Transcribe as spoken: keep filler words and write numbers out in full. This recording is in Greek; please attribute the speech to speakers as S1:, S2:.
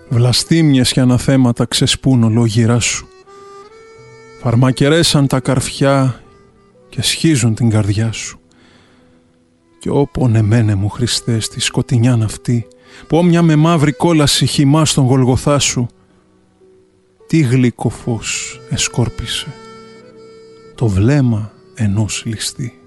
S1: Βλαστήμιες και αναθέματα ξεσπούν ολόγυρά σου. Φαρμακερέσαν τα καρφιά και σχίζουν την καρδιά σου. Κι όπον εμένε μου Χριστέ στη σκοτεινιάν αυτή, που όμοια με μαύρη κόλαση χυμά στον Γολγοθά σου, τι γλυκό φως εσκόρπισε το βλέμμα ενός ληστή.